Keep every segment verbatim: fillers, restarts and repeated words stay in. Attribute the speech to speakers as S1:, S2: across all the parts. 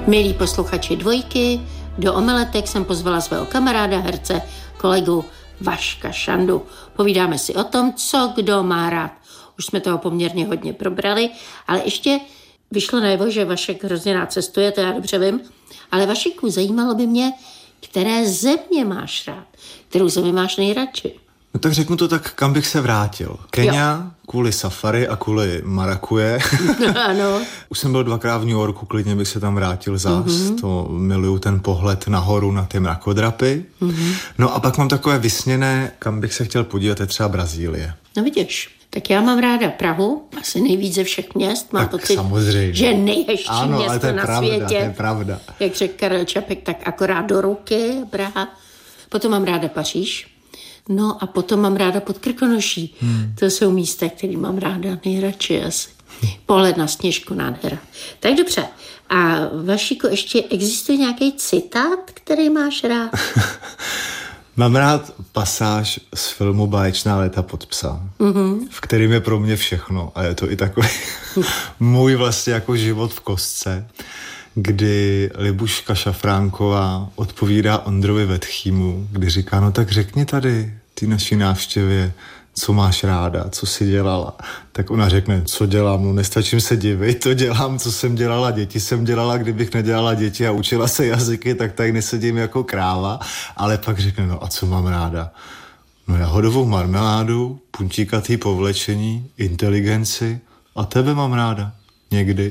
S1: Milí posluchači Dvojky, do Omeletek jsem pozvala svého kamaráda, herce, kolegu Vaška Šandu. Povídáme si o tom, co kdo má rád. Už jsme toho poměrně hodně probrali, ale ještě vyšlo najevo, že Vašek hrozně rád cestuje, to já dobře vím, ale Vašiku, zajímalo by mě, které země máš rád, kterou zemi máš nejradši.
S2: No tak řeknu to tak, kam bych se vrátil. Kenia, kvůli safari a kvůli marakuje.
S1: Ano.
S2: Už jsem byl dvakrát v New Yorku, klidně bych se tam vrátil zás.
S1: Mm-hmm.
S2: To miluju ten pohled nahoru na ty mrakodrapy. Mm-hmm. No a pak mám takové vysněné, kam bych se chtěl podívat, je třeba Brazílie.
S1: No vidíš, tak já mám ráda Prahu, asi nejvíc ze všech měst. Mám
S2: tak
S1: pocit,
S2: samozřejmě.
S1: že nejhezčí
S2: ano,
S1: město
S2: ale to je
S1: na
S2: pravda,
S1: světě.
S2: To je pravda.
S1: Jak řekl Karel Čapek, tak akorát do ruky, Praha. Potom mám ráda Paříž. No a potom mám ráda Podkrkonoší. Hmm. To jsou místa, které mám ráda nejradši asi. Pohled na Sněžku, nádhera. Tak dobře. A Vašíku, ještě existuje nějaký citát, který máš rád?
S2: Mám rád pasáž z filmu Báječná léta pod psa, mm-hmm. v kterým je pro mě všechno. A je to i takový můj vlastně jako život v kostce, kdy Libuška Šafránková odpovídá Ondrovi Vetchýmu, kdy říká, no tak řekni tady ty naší návštěvě, co máš ráda, co jsi dělala. Tak ona řekne, co dělám, no nestačím se divit, to dělám, co jsem dělala, děti jsem dělala, kdybych nedělala děti a učila se jazyky, tak tady nesedím jako kráva, ale pak řekne, no a co mám ráda? No jahodovou marmeládu, puntíkatý povlečení, inteligenci a tebe mám ráda. Někdy.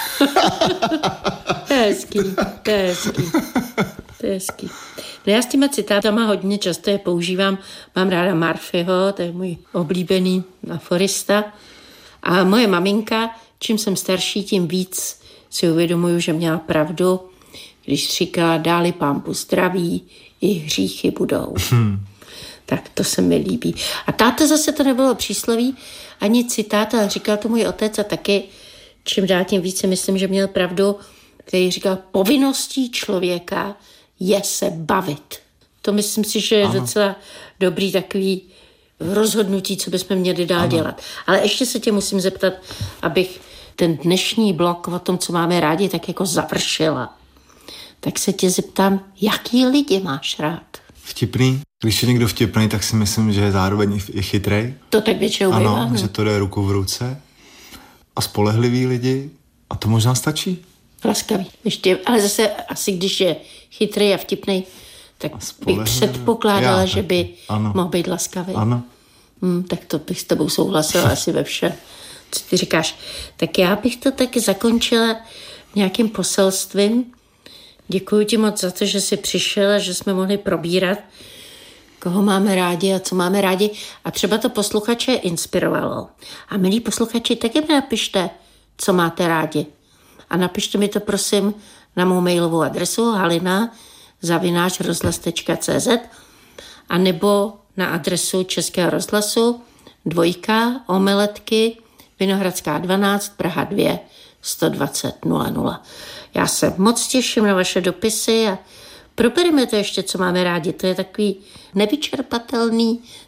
S1: To je hezký, to je hezký, to je hezký. No já s těma citátama hodně často je používám. Mám ráda Murphyho, to je můj oblíbený aforista. A moje maminka, čím jsem starší, tím víc si uvědomuju, že měla pravdu, když říkala, dáli Pánbu zdraví, i hříchy budou. Hmm. Tak to se mi líbí. A táta zase to nebylo přísloví, ani citát, ale říkal to můj otec a taky čím dál tím více myslím, že měl pravdu, který říkal, povinností člověka je se bavit. To myslím si, že je ano. docela dobrý takový rozhodnutí, co bychom měli dál ano. dělat. Ale ještě se tě musím zeptat, abych ten dnešní blok o tom, co máme rádi, tak jako završila. Tak se tě zeptám, jaký lidi máš rád?
S2: Vtipný. Když je někdo vtipný, tak si myslím, že je zároveň i chytrej.
S1: To tak většinou bývá.
S2: Ano, že to jde ruku v ruce. A spolehlivý lidi. A to možná stačí.
S1: Laskavý. Ještě, ale zase asi když je chytrý a vtipnej, tak bych předpokládala, Já, že by ano. mohl být laskavý.
S2: Ano.
S1: Hmm, tak to bych s tebou souhlasila asi ve vše, co ty říkáš. Tak já bych to taky zakončila nějakým poselstvím. Děkuji ti moc za to, že jsi přišel a že jsme mohli probírat, koho máme rádi a co máme rádi. A třeba to posluchače inspirovalo. A milí posluchači, taky mi napište, co máte rádi. A napište mi to prosím na mou mailovou adresu halina zavináč rozhlas tečka cé zet a nebo na adresu Českého rozhlasu dvojka Omeletky Vinohradská dvanáct Praha dva sto dvacet nula nula. Já se moc těším na vaše dopisy a probereme to ještě, co máme rádi. To je takový nevyčerpatelný